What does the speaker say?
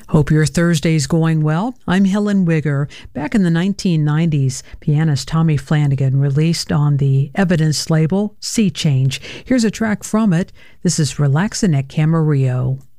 Hope your Thursday's going well. I'm Helen Wigger. Back in the 1990s, pianist Tommy Flanagan released on the Evidence label Sea Change. Here's a track from it. This is Relaxin' at Camarillo.